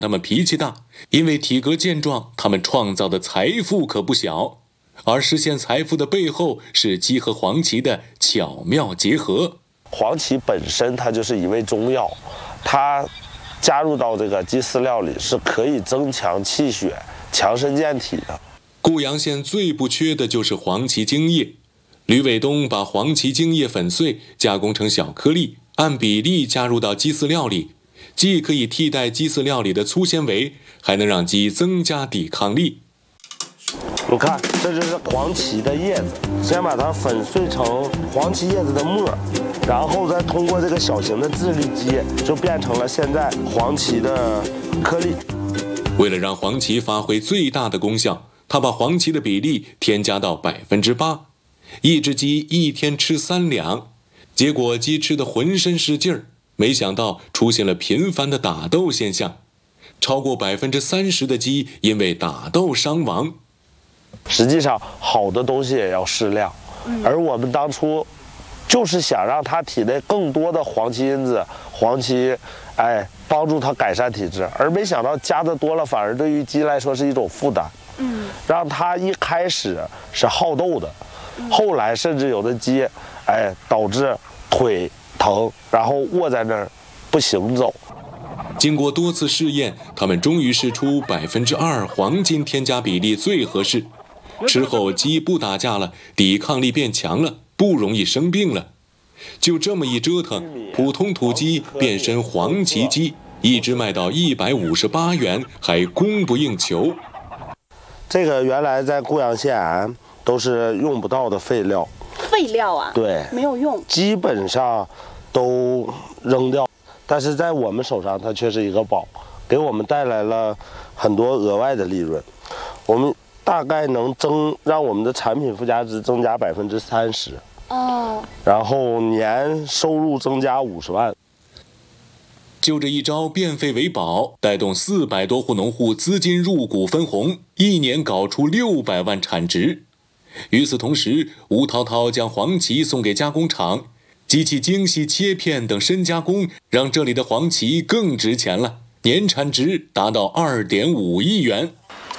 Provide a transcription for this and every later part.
他们脾气大，因为体格健壮，他们创造的财富可不小。而实现财富的背后是鸡和黄芪的巧妙结合。 黄芪本身它就是一味中药，它加入到这个鸡饲料里是可以增强气血、强身健体的。 固阳县最不缺的就是黄芪精液。吕伟东把黄芪精液粉碎，加工成小颗粒，按比例加入到鸡饲料里，既可以替代鸡饲料里的粗纤维，还能让鸡增加抵抗力。 你看，这就是黄芪的叶子，先把它粉碎成黄芪叶子的末，然后再通过这个小型的智力机，就变成了现在黄芪的颗粒。 为了让黄芪发挥最大的功效，他把黄芪的比例添加到8%，一只鸡一天吃3两，结果鸡吃得浑身是劲儿，没想到出现了频繁的打斗现象，超过30%的鸡因为打斗伤亡。 实际上，好的东西也要适量，而我们当初就是想让它体内更多的黄芪因子、黄芪，帮助它改善体质，而没想到加的多了，反而对于鸡来说是一种负担。让它一开始是好斗的，后来甚至有的鸡，导致腿疼，然后卧在那儿不行走。 经过多次试验，他们终于试出2%黄金添加比例最合适。吃后鸡不打架了，抵抗力变强了，不容易生病了。就这么一折腾，普通土鸡变身黄芪鸡，一只卖到158元，还供不应求。 这个原来在固阳县都是用不到的废料。 废料啊？ 对， 没有用， 基本上都扔掉。但是在我们手上，它却是一个宝，给我们带来了很多额外的利润。我们大概能让我们的产品附加值增加30%，然后年收入增加50万。 就这一招变废为宝，带动400多户农户资金入股分红，一年搞出600万产值。与此同时，吴涛涛将黄芪送给加工厂，机器精细切片等深加工，让这里的黄芪更值钱了，年产值达到2.5亿元。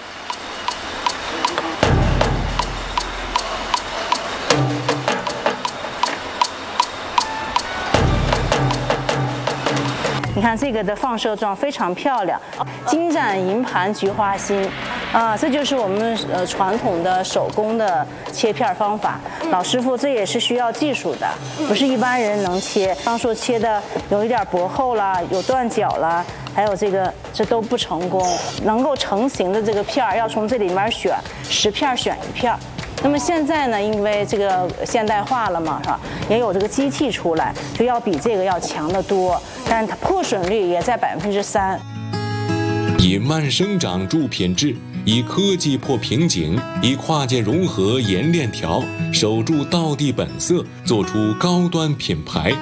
你看这个的放射状非常漂亮，金盏银盘菊花心，这就是我们传统的手工的切片方法。老师傅，这也是需要技术的，不是一般人能切。刚说切的有一点薄厚啦，有断角啦，还有这都不成功。能够成型的这个片儿，要从这里面选10片选1片。那么现在呢，因为这个现代化了嘛，是吧？也有这个机器出来，就要比这个要强得多，但是它破损率也在3%。 以慢生长助品质，以科技破瓶颈，以跨界融合研链条，守住道地本色，做出高端品牌。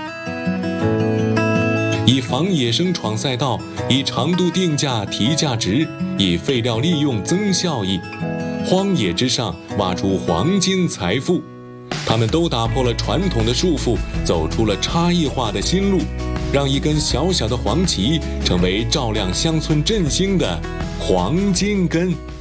以防野生闯赛道，以长度定价提价值，以废料利用增效益。荒野之上挖出黄金财富，他们都打破了传统的束缚，走出了差异化的新路，让一根小小的黄芪成为照亮乡村振兴的黄金根。